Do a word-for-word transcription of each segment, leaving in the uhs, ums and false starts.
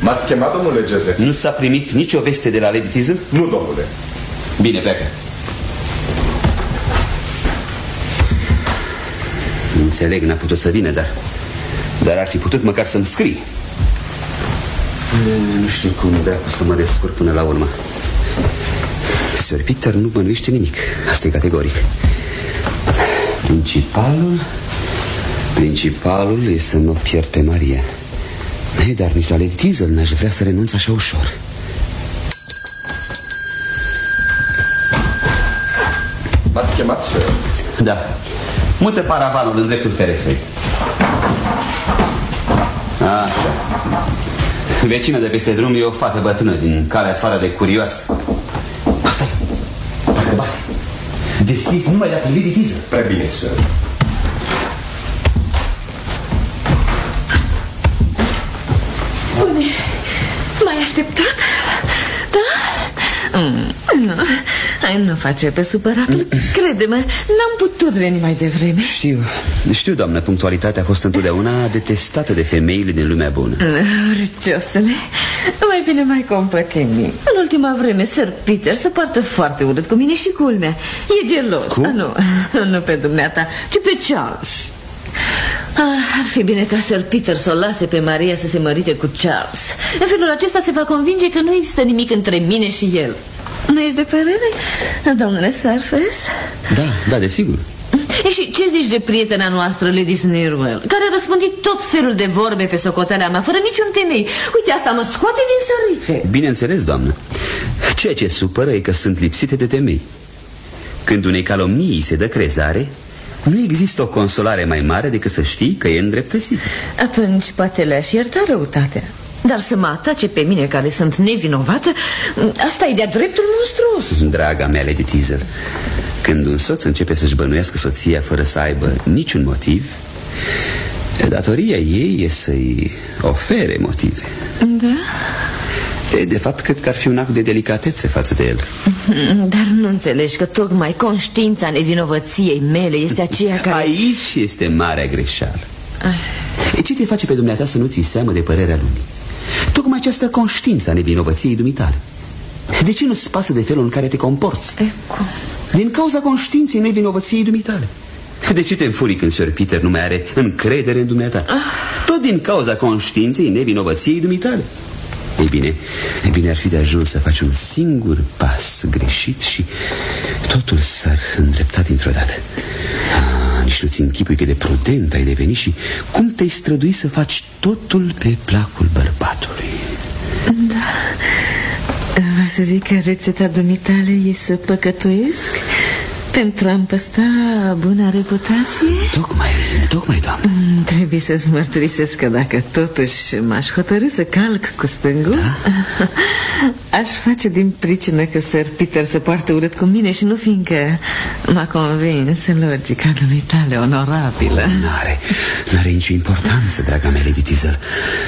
M-ați chemat, domnule Joseph? Nu s-a primit nicio veste de la Lady Teasle? Nu, domnule. Bine, pleacă. Înțeleg, n-a putut să vină, dar Dar ar fi putut măcar să-mi scrii. Nu știu cum dracu să mă descurc până la urmă. Sir Peter nu bănuiește nimic. Asta e categoric. Principalul Principalul e să nu pierd pe Maria. Ei, dar nici la Lady Teasle n-aș vrea să renunț așa ușor. M-ați chemat, sir? Da. Mută paravanul în dreptul ferestrei. Așa. Vecina de peste drum e o fată bătrână din calea afară de curioasă. Asta-i. Parcă bate. Deschizi numai dacă e Lady Teasle. Prea bine, sir. Spune, m-ai așteptat? Da? Mm, nu, hai, nu face pe supăratul. Crede-mă, n-am putut veni mai devreme. Știu, știu, doamnă, punctualitatea a fost întotdeauna detestată de femeile din lumea bună. Râciosule, mai bine mai compătimi. În ultima vreme, Sir Peter se poartă foarte urât cu mine și culmea. E gelos. Cum? Ah, nu, nu pe dumneata, ci pe Charles. Ah, ar fi bine ca Sir Peter să o lase pe Maria să se mărite cu Charles. În felul acesta se va convinge că nu există nimic între mine și el. Nu ești de părere, domnule Surface? Da, da, desigur. E și ce zici de prietena noastră, Lady Snirwell, care a răspândit tot felul de vorbe pe socoteala mea, fără niciun temei? Uite, asta mă scoate din sărite. Bineînțeles, doamnă. Ceea ce supără e că sunt lipsite de temei. Când unei calomnii se dă crezare, nu există o consolare mai mare decât să știi că e îndreptățit. Atunci poate le-aș ierta răutatea. Dar să mă atace pe mine, care sunt nevinovată, asta e de-a dreptul monstruos. Draga mea, Lady Teasle, când un soț începe să-și bănuiască soția fără să aibă niciun motiv, datoria ei e să-i ofere motive. Da? De fapt, cred că ar fi un act de delicatețe față de el. Dar nu înțelegi că tocmai conștiința nevinovăției mele este aceea care... Aici este marea greșeală. Ce te face pe dumneata să nu ții seamă de părerea lumii? Tocmai această conștiință a nevinovăției dumitale. De ce nu-ți pasă de felul în care te comporți? Cum? Din cauza conștiinței nevinovăției dumitale. De ce te înfuri când Sir Peter nu mai are încredere în dumneata? Ah. Tot din cauza conștiinței nevinovăției dumitale. Ei bine, ei bine, ar fi de ajuns să faci un singur pas greșit și totul s-ar îndrepta dintr-o dată. Ah, nici nu-ți închipui cât de prudent ai devenit și cum te-ai strădui să faci totul pe placul bărbatului. Da. Vă să zic că rețeta dumitale e să păcătuiesc pentru a-mi păstra buna reputație? Tocmai, tocmai, doamnă. Trebuie să-ți mărturisesc că dacă totuși m-aș hotărî să calc cu stângul, da? Aș face din pricină că Sir Peter se poartă urât cu mine și nu fiindcă m-a convins logica dumitale onorabilă. N-are, n-are nicio importanță, draga mea, Lady Teasle.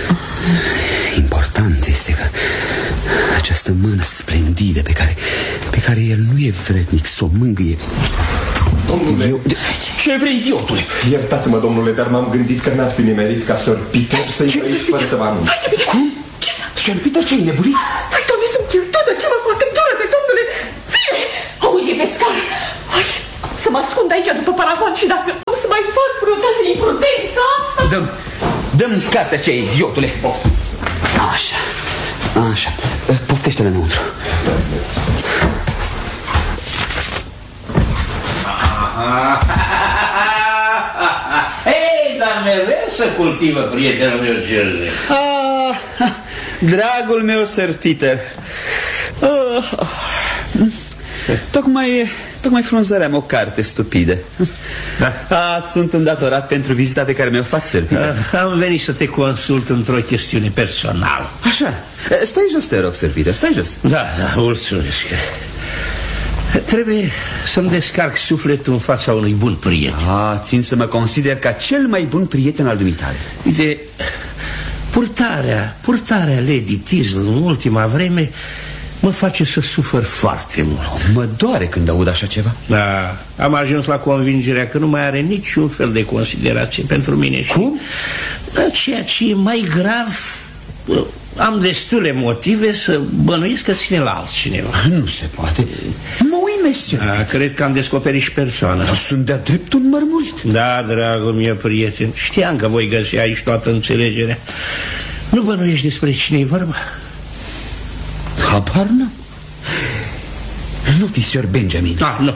Important este că această mână splendidă pe care, pe care el nu e vrednic să o mângâie. Domnule... Eu... Ce vrei, idiotule? Iertați-mă, domnule, dar m-am gândit că n-ar fi nimerit ca Sir Peter să intre aici fără să vă anunț. Cum? Sir Peter, ce-ai nebunit? Păi, doamne, sunt pierdută, ce mă fac? Îndură-te, domnule! Vine! Auzi, pe scară! Hai, să mă ascund aici după paravan și dacă o să mai fac vreodată imprudența asta... Dăm, dăm cartea aceea, idiotule! Așa, așa, poftește-le înăuntru. Hei, dar mereu să cultivă prietenul meu, Jersey. Ah, dragul meu, Sir Peter. Ah, tocmai, tocmai frunzăream o carte stupidă. Da? Ah, sunt îndatorat pentru vizita pe care mi-o faci, Sir Peter. Ah, am venit să te consult într-o chestiune personală. Așa, stai jos, te rog, Sir Peter, stai jos. Da, da, mulțumesc. Trebuie să-mi descarc sufletul în fața unui bun prieten. Ah, țin să mă consider ca cel mai bun prieten al dumitale. Uite, purtarea, purtarea Lady Teasle în ultima vreme mă face să sufăr foarte mult. Mă doare când aud așa ceva. Da, am ajuns la convingerea că nu mai are niciun fel de considerație pentru mine. Și cum? ceea ce e mai grav, am destule motive să bănuiesc că ține la altcineva. Nu se poate. Mă uimesc. Da, cred că am descoperit și persoana. Dar sunt de-a dreptul înmărmurit. Da, dragul meu prieten, știam că voi găsi aici toată înțelegerea. Nu bănuiești despre cine e vorba? Habar n-am. Nu fi Sir Benjamin. Ah, nu.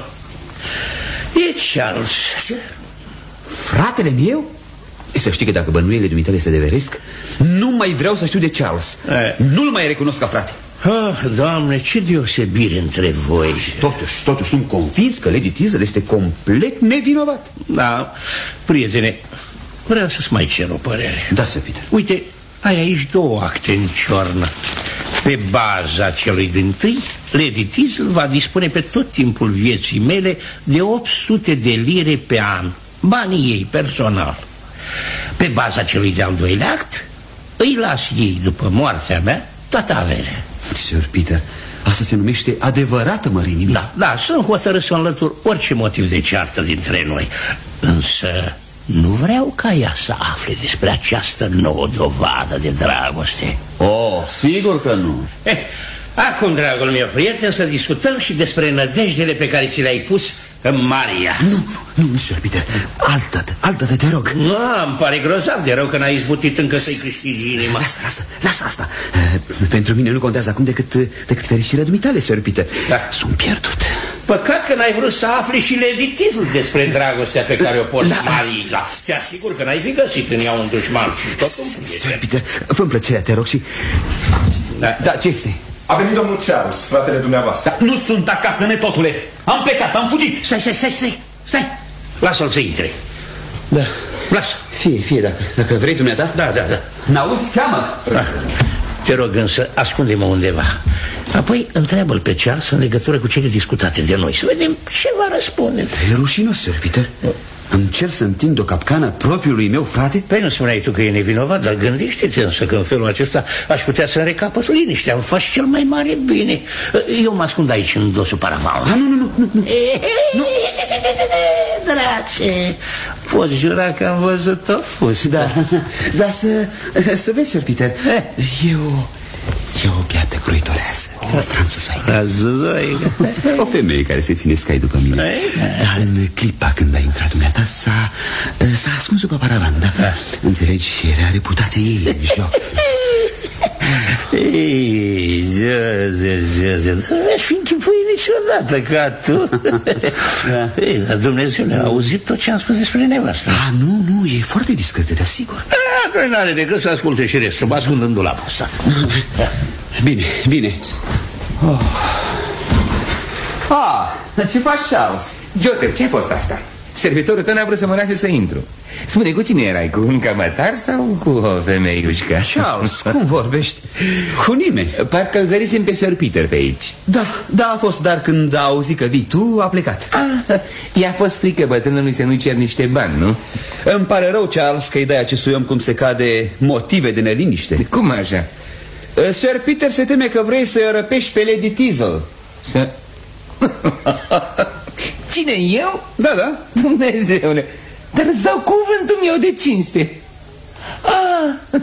E Charles. Fratele meu? Să știi că dacă bănuielile dumitale se deveresc, nu mai vreau să știu de Charles. Nu-l mai recunosc ca frate. Oh, Doamne, ce deosebire între voi. Totuși, totuși sunt convins că Lady Teazle este complet nevinovat. Da, prietene, vreau să-ți mai cer o părere. Da, Sir Peter. Uite, ai aici două acte în ciornă. Pe baza celui dintâi, Lady Teazle va dispune pe tot timpul vieții mele de opt sute de lire pe an, banii ei personal. Pe baza celui de-al doilea act, îi las ei după moartea mea toată averea. Sir Peter, asta se numește adevărată mărinime. Da, da, sunt hotărât să înlătur orice motiv de ceartă dintre noi. Însă nu vreau ca ea să afle despre această nouă dovadă de dragoste. Oh, sigur că nu. Eh, acum, dragul meu prieten, să discutăm și despre nădejdele pe care ți le-ai pus în Maria. Nu, nu, nu, Sir Peter, altă-te, altă-te, te rog. Nu, îmi pare grozav de rău că n-ai izbutit încă să-i câștigi inima. Lasă, lasă, lasă asta. Pentru mine nu contează acum decât, decât fericirea dumitale, Sir Peter. Da. Sunt pierdut. Păcat că n-ai vrut să afli și Lady Teazle despre dragostea pe care o poți mari. Da. Te asigur că n-ai fi găsit în ea un dușman. Sir Peter, fă-mi plăcerea, te rog, și... Da, da, ce este? A venit domnul Charles, fratele dumneavoastră. Da, nu sunt acasă, netotule. Am plecat, am fugit. Stai, stai, stai, stai, stai. Lasă-l să intre. Da. Lasă. Fie, fie, dacă, dacă vrei dumneata. Da, da, da. N-auzi, cheamă. Da. Te rog însă, ascunde-mă undeva. Apoi întreabă-l pe Charles în legătură cu cele discutate de noi. Să vedem ce va răspunde. E rușinos, Sir Peter. Îmi cer să întind o capcană propriului meu frate? Păi nu spuneai tu că e nevinovat, dar gândește-te însă că în felul acesta aș putea să-mi recapăt liniștea. Îmi faci cel mai mare bine. Eu mă ascund aici în dosul paravanului. Ah, nu, nu, nu, nu, nu. nu. Drace, poți jura că am văzut tot fus. Da, dar să, să vezi, Sir Peter, eu... E o biată croitoreasă, o franțuzoică. Franțuzoică? O femeie care se ține scai după mine. Dar în clipa când a intrat dumneata S-a s-a ascuns după paravan, da? Da. Înțelegi? Era reputația ei în joc. Ei, Jose, Jose, nu mi-aș fi închipuit niciodată ca tu. Da. Ei, dar Dumnezeu ne-a auzit tot ce am spus despre nevastă. Ah, nu, nu, e foarte discretă, te asigur. Da, că n-are decât să asculte și restul. Mă ascund în dulapul ăsta. Bine, bine. Oh. Ah, ce faci, Charles? Joseph, ce-a fost asta? Servitorul tău n-a vrut să mă lase să intru. Spune, cu cine erai? Cu un cămătar sau cu o femeiușcă? Charles, cum vorbești? Cu nimeni. Parcă îl zărisem pe Sir Peter pe aici. Da, da, a fost, dar când a auzit că vii tu, a plecat. Ah, i-a fost frică bătrânului să nu cer niște bani, nu? Îmi pare rău, Charles, că îi dai acestui om, cum se cade, motive de neliniște. Cum așa? Sir Peter se teme că vrei să răpești pe Lady Teazle. Să... Cine, eu? Da, da. Dumnezeule, dar îți dau cuvântul meu de cinste. Ah.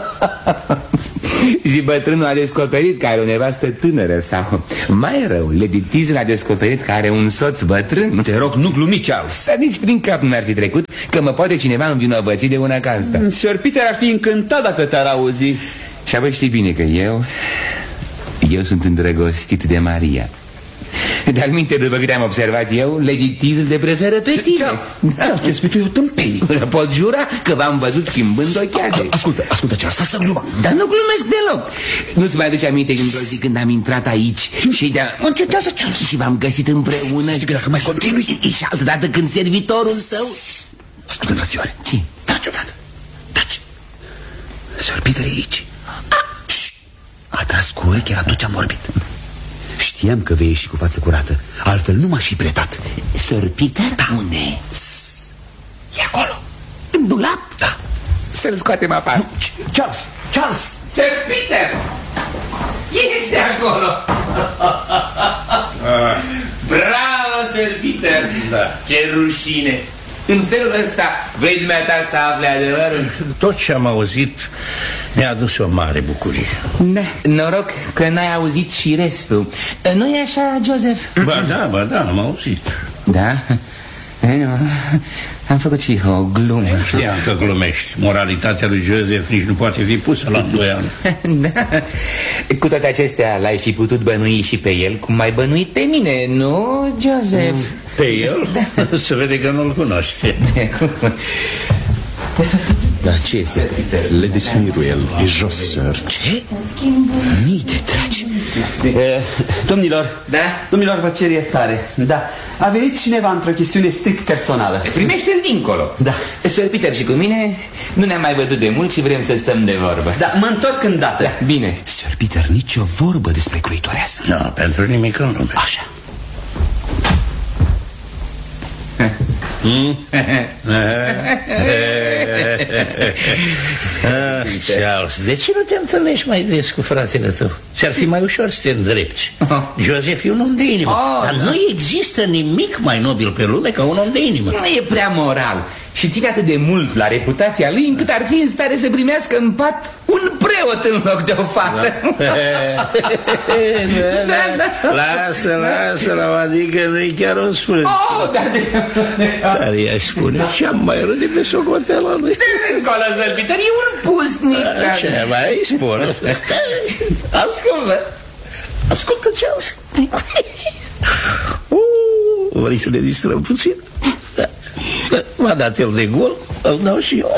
Zi, bătrânul a descoperit că are o nevastă tânără. Sau mai rău, Lady Teazle a descoperit că are un soț bătrân. Te rog, nu glumi, Charles. Dar nici prin cap nu mi-ar fi trecut că mă poate cineva învinovăți de una ca asta. Sir Peter ar fi încântat dacă te-ar auzi. Și apoi știi bine că eu Eu sunt îndrăgostit de Maria. De-al minte, după câte am observat eu, Lady Teazle te preferă pe tine. Ce spui tu, e o tâmpenie. Pot jura că v-am văzut schimbând ochiace. Ascultă, ascultă, ce asta, gluma. Dar nu glumesc deloc. Nu-ți mai aduce aminte într-o zi când am intrat aici și de-a... Încetează, Charles. Și v-am găsit împreună. Știi că dacă mai continui... Și altă dată când servitorul tău... Ascultă, frățioare. Ce? Taci odată. Taci. Sir Peter e aici. A tras cu urechea la tot ce am vorbit. Știam că vei ieși cu față curată. Altfel nu m-aș fi pretat. Sir Peter? Da. Unde? E acolo. În dulap? Da. Să-l scoatem afară. Nu. Charles, Charles. Sir Peter! Ești acolo. Bravo, Sir Peter. Da. Ce rușine. În felul ăsta vrei dumneata să afle adevărul? Tot ce am auzit mi-a adus o mare bucurie. Da, noroc că n-ai auzit și restul. Nu-i așa, Joseph? Ba da, ba da, am auzit. Da? Nu, am făcut și o glumă. Știam că glumești. Moralitatea lui Joseph nici nu poate fi pusă la îndoială. Da. Cu toate acestea l-ai fi putut bănui și pe el cum m-ai bănuit pe mine, nu, Joseph? Pe el? Da. Se vede că nu-l cunoști. Da, ce este? Lady Smiruel e jos, sir. Ce? Mii de dragi. e, Domnilor, da? Domnilor, vă cer iertare. Da, a venit cineva într-o chestiune strict personală. Primește-l dincolo. Da. Sir Peter și cu mine nu ne-am mai văzut de mult și vrem să stăm de vorbă. Da, mă întorc îndată. Da, bine. Sir Peter, nicio vorbă despre croitoreasă. Nu, no, pentru nimic în lume. Așa. Hmm? ah, Charles, de ce nu te întâlnești mai des cu fratele tău? Ți-ar fi mai ușor să te îndrepți. Joseph e un om de inimă, oh, dar da. Nu există nimic mai nobil pe lume ca un om de inimă. Nu e prea moral și ține atât de mult la reputația lui încât ar fi în stare să primească în pat un preot în loc de o fată. Da. da, da, da. Lasă, lasă-l, adică nu-i chiar un sfânt. Oh, da, da. Dar i-aș spune ce-am mai rău de pe socoteala lui. Încolo, Sir Peter, e un pustnic. Da, ce mai spune? Ascultă. Ascultă, Charles. uh, Vrei să ne distrăm puțin? M-a dat el de gol, îl dau și eu.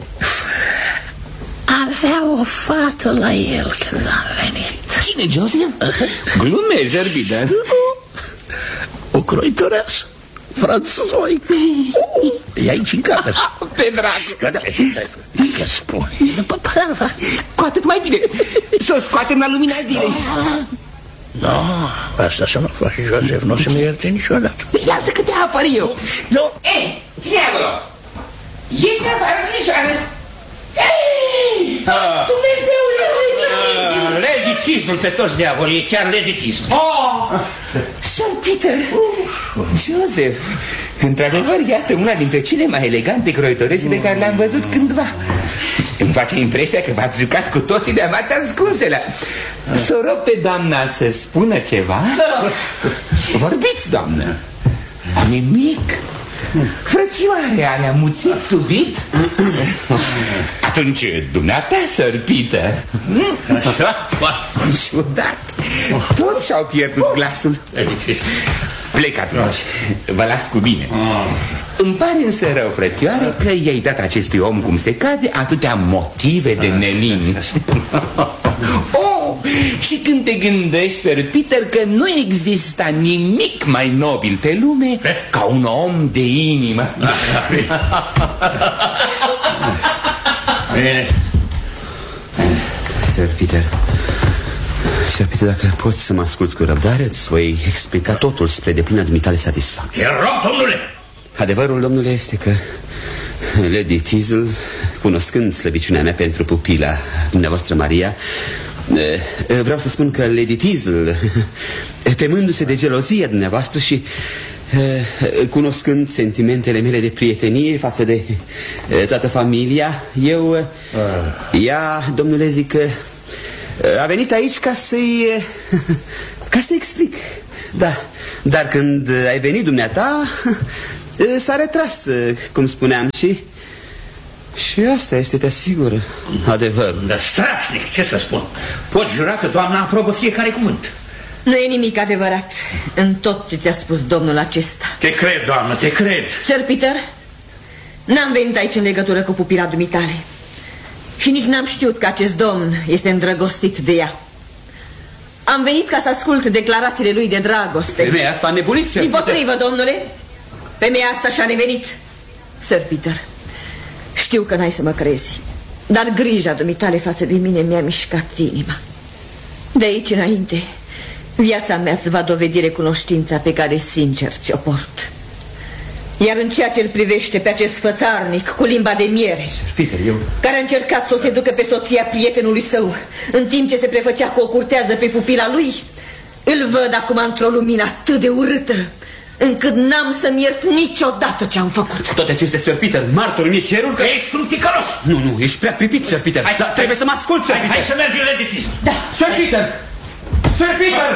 Avea o fată la el când a venit. Cine, Joseph? Glumezi, Sir Peter. O croitoreasă franțuzoică. E aici în cameră. Pe dracu. Că spune. Cu atât mai bine. Să o scoatem la lumina zilei. Nu, asta să nu faci, Joseph. Nu o să-mi ierte niciodată. Lasă că te apăr eu. Nu. Ei, cine e acolo? Ești afară, domnișoară? Ei, Dumnezeu, Lady Teazle pe toți diavolii, e chiar Lady Teazle. Oh, Sir Peter. Joseph, într-adevăr, iată una dintre cele mai elegante croitorese pe care le-am văzut cândva. Îmi face impresia că v-ați jucat cu toții de v-ați ascunselea. Să o rog pe doamna să spună ceva. Vorbiți, doamnă. Nimic. Frățioare, ai amuțit subit? Atunci, dumneata, Sir Peter. Așa? Ciudat. Toți și-au pierdut glasul. Plec atunci. Vă las cu bine. Îmi pare însă rău, frățioare, că i-ai dat acestui om cum se cade atâtea motive de neliniște. Oh, și când te gândești, Sir Peter, că nu exista nimic mai nobil pe lume ca un om de inimă. Bine. Sir Peter, Sir Peter, dacă poți să mă asculți cu răbdare, îți voi explica totul spre deplină dumitale satisfacție. Te rog, domnule! Adevărul, domnule, este că Lady Teazle, cunoscând slăbiciunea mea pentru pupila dumneavoastră Maria, vreau să spun că Lady Teazle, temându-se de gelozia dumneavoastră și cunoscând sentimentele mele de prietenie față de toată familia, eu, ea, domnule, zic că a venit aici ca să-i ca să explic. Da, dar când ai venit dumneata, s-a retras, cum spuneam, și și asta este, te asigur, adevărul. Dar strașnic, ce să spun? Poți jura că doamna aprobă fiecare cuvânt. Nu e nimic adevărat în tot ce ți-a spus domnul acesta. Te cred, doamnă, te cred. Sir Peter, n-am venit aici în legătură cu pupila dumitale și nici n-am știut că acest domn este îndrăgostit de ea. Am venit ca să ascult declarațiile lui de dragoste. Femeia asta a nebunit, Sir Peter. Împotrivă, domnule, femeia asta și-a revenit. Sir Peter, știu că n-ai să mă crezi, dar grija dumitale față de mine mi-a mișcat inima. De aici înainte, viața mea îți va dovedi recunoștința pe care sincer ți-o port. Iar în ceea ce îl privește pe acest fățarnic cu limba de miere, Peter, eu... care a încercat să o seducă pe soția prietenului său, în timp ce se prefăcea că o curtează pe pupila lui, îl văd acum într-o lumină atât de urâtă, încât n-am să-mi iert niciodată ce-am făcut. Toate acestea, Sir Peter, martor mi-e cerul că... Ești un ticălos! Nu, nu, ești prea pripit, Sir Peter. Hai, Dar trebuie să mă ascult, Sir hai, Peter. hai să mergem la Lady. Da. Sir Peter! Sir Peter!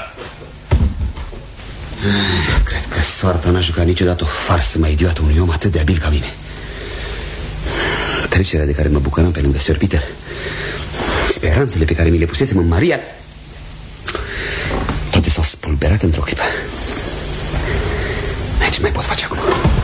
Cred că soarta n-a jucat niciodată o farsă mai idiotă unui om atât de abil ca mine. Trecerea de care mă bucurăm pe lângă Sir Peter, speranțele pe care mi le pusesem în Maria, toate s-au spulberat într-o clipă. Ce mai pot face acum?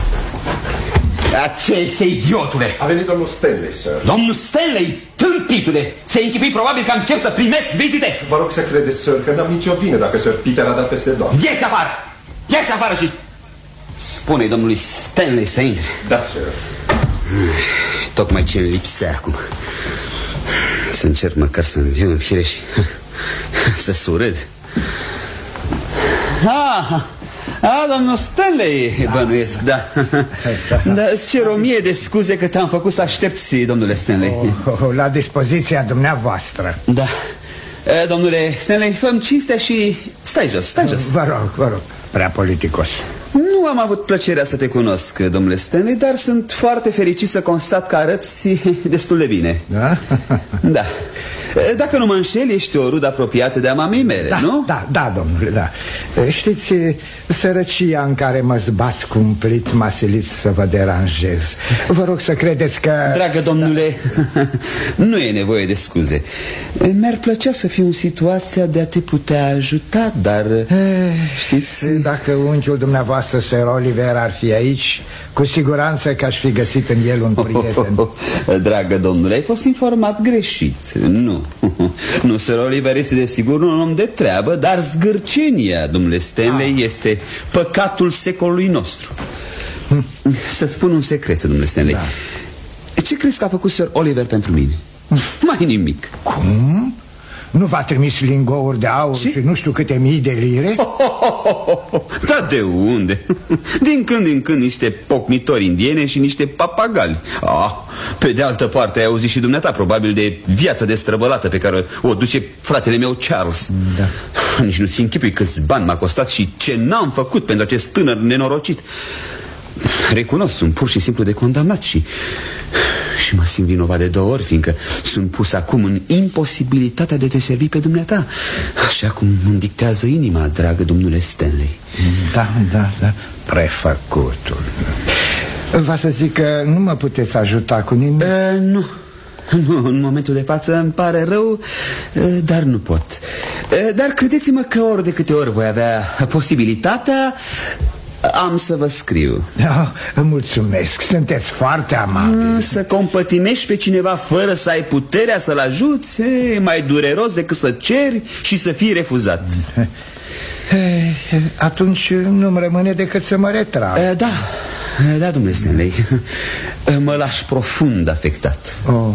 Ce este, idiotule? A venit domnul Stanley, sir. Domnul Stanley, tâmpitule, ți-ai închipui probabil că încep să primesc vizite. Vă rog să credeți, sir, că n-am nicio vină dacă Sir Peter a dat peste doamnă. Ieși afară! Ieși afară și spune-i domnului Stanley să intre. Da, sir. Tocmai ce-mi lipsea acum. Să încerc măcar să-mi viu în fire și să surâd. Ah, a, domnul Stanley, da. Bănuiesc, da. Da, îți cer o mie de scuze că te-am făcut să aștepți, domnule Stanley. Oh, oh, la dispoziția dumneavoastră. Da. Domnule Stanley, fă-mi cinstea și stai jos, stai jos. Vă rog, vă rog, prea politicos. Nu am avut plăcerea să te cunosc, domnule Stanley, dar sunt foarte fericit să constat că arăți destul de bine. Da? Da. Dacă nu mă înșel, ești o rudă apropiată de-a mamei mele, da, nu? Da, da, domnule, da. Știți, sărăcia în care mă zbat cumplit m-a silit să vă deranjez. Vă rog să credeți că... Dragă domnule, da. Nu e nevoie de scuze. Mi-ar plăcea să fiu în situația de a te putea ajuta, dar... Știți... Dacă unchiul dumneavoastră, Sir Oliver, ar fi aici, cu siguranță că aș fi găsit în el un prieten. Dragă domnule, ai fost informat greșit. Nu. Nu, Sir Oliver este desigur un om de treabă, dar zgârcenia, domnule Stanley, ah. este păcatul secolului nostru. hm. Să-ți spun un secret, domnule Stanley, da. Ce crezi că a făcut Sir Oliver pentru mine? Mai nimic. Cum? Nu v-a trimis lingouri de aur Ce? și nu știu câte mii de lire? Oh, oh, oh, oh. Da, de unde? Din când în când niște pocnitori indiene și niște papagali. ah, Pe de altă parte ai auzit și dumneata probabil de viața destrăbălată pe care o duce fratele meu Charles. Da. Nici nu ți închipui câți bani m-a costat și ce n-am făcut pentru acest tânăr nenorocit. Recunosc, sunt pur și simplu de condamnat și... Și mă simt vinovat de două ori, fiindcă sunt pus acum în imposibilitatea de te servi pe dumneata, așa cum îmi dictează inima, dragă domnule Stanley. Da, da, da, prefăcutul. Va să zic că nu mă puteți ajuta cu nimic? uh, Nu, nu, în momentul de față îmi pare rău, uh, dar nu pot. uh, Dar credeți-mă că ori de câte ori voi avea posibilitatea, am să vă scriu. Da, mulțumesc, sunteți foarte amabil. Să compătimești pe cineva fără să ai puterea să-l ajuți e mai dureros decât să ceri și să fii refuzat. Atunci nu-mi rămâne decât să mă retrag. Da, da, domnule Stanley. Mă lași profund afectat. oh.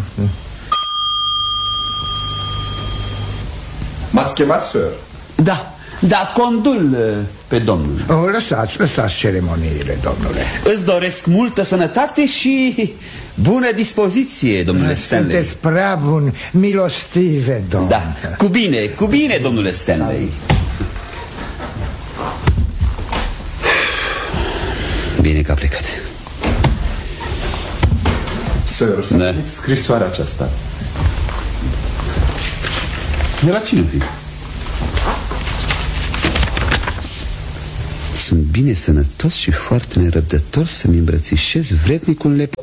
M-ați chemat, sir? Da, da, condul pe domnul. oh, Lăsați, lăsați ceremoniile, domnule. Îți doresc multă sănătate și bună dispoziție, domnule Stanley. Sunteți prea bun, milostive, domnule. Da, cu bine, cu bine, domnule Stanley. Bine că a plecat. Sir, să da. scrisoarea aceasta. De la cine fi? Sunt bine sănătos și foarte nerăbdător să-mi îmbrățișez vrednicul lepo.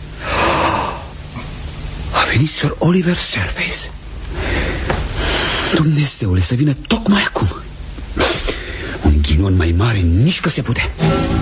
A venit Sir Oliver Service. Dumnezeule, să vină tocmai acum. Un ghinion mai mare nici că se putea.